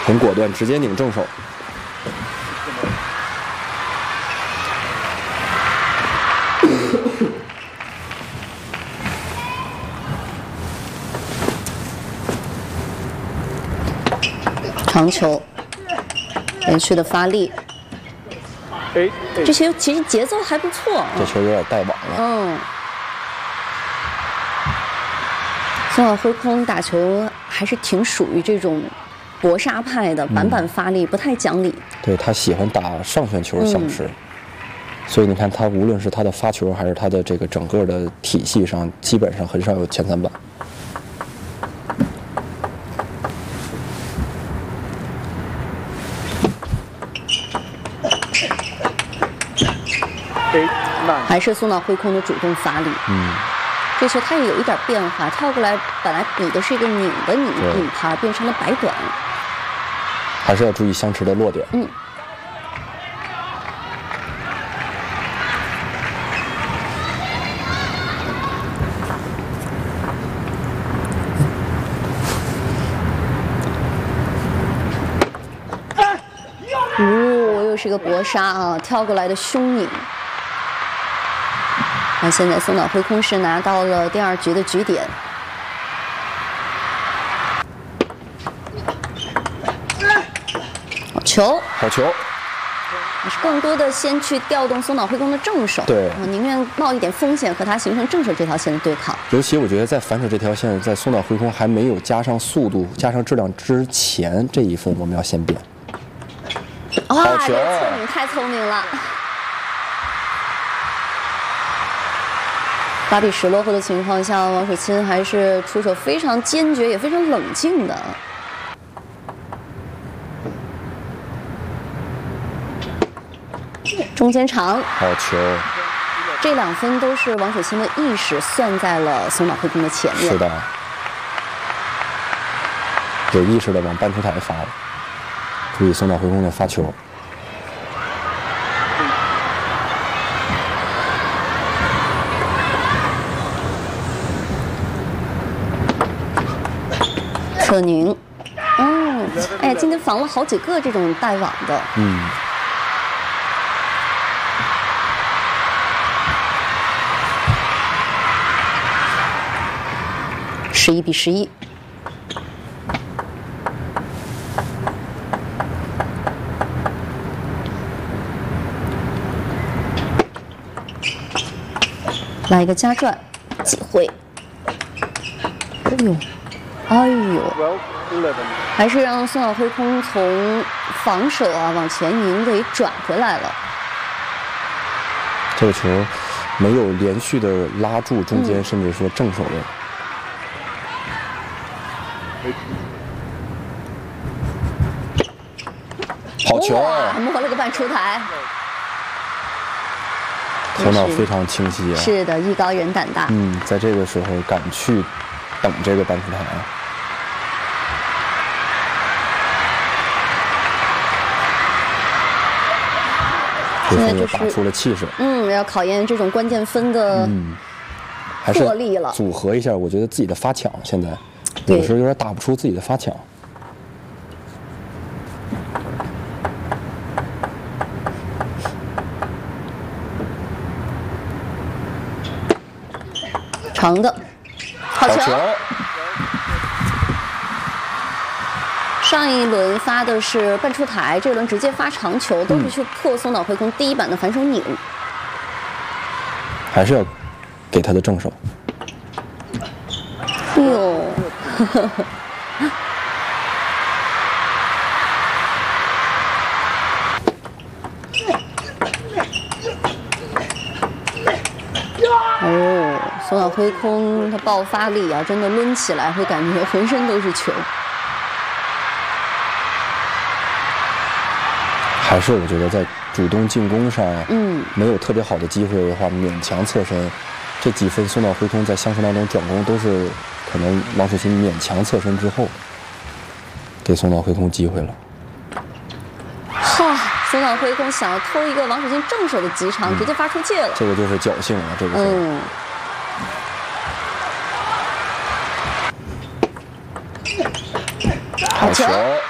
很果断，直接拧正手。 长球，连续的发力，这球其实节奏还不错。 这球有点带网了。 嗯。松岛辉空打球还是挺属于这种搏杀派的，板板发力，不太讲理。 对，他喜欢打上旋球小吃，所以你看他无论是他的发球还是他的这个整个的体系上，基本上很少有前3板。 还是松岛辉空的主动发力。这球他也有一点变化，跳过来本来比的是一个拧的拧拍，变成了摆短。 还是要注意相持的落点。 又是个搏杀啊，跳过来的胸拧。那现在松岛辉空是拿到了第2局的局点。好球， 好球。 还是更多的先去调动松岛辉空的正手， 对， 宁愿冒一点风险和他形成正手这条线的对抗。 尤其我觉得在反手这条线，在松岛辉空还没有加上速度、加上质量之前，这一分我们要先变。 哇，这个侧拧太聪明了。8比10落后的情况下，王楚钦还是出手非常坚决，也非常冷静的。中间长， 好球！ 这2分都是王楚钦的意识算在了松岛辉空的前面。 是的，有意识的往半出台发了。注意松岛辉空的发球。 侧拧，哎，今天防了好几个这种带网的。11比11。来一个加转，机会。哎呦，还是让松岛辉空从防守往前赢给转回来了。 这个球没有连续的拉住中间，甚至说正手的。好球！ 摸了个半出台。 头脑非常清晰啊！ 是的，艺高人胆大。 在这个时候敢去等这个半出台啊！这分也打出了气势。 要考验这种关键分的魄力了。 组合一下，我觉得自己的发抢现在有时候有点打不出自己的发抢。 长的，好球！上一轮发的是半出台，这轮直接发长球，都是去破松岛辉空第1板的反手拧。 还是要给他的正手。 哎呦！松岛辉空他爆发力啊，真的抡起来会感觉浑身都是球。 还是我觉得在主动进攻上，没有特别好的机会的话，勉强侧身，这几分松岛辉空在相持当中转攻都是可能王楚钦勉强侧身之后，给松岛辉空机会了。 松岛辉空想要偷一个王楚钦正手的急长，直接发出界了。 这个就是侥幸了，这个是。好球！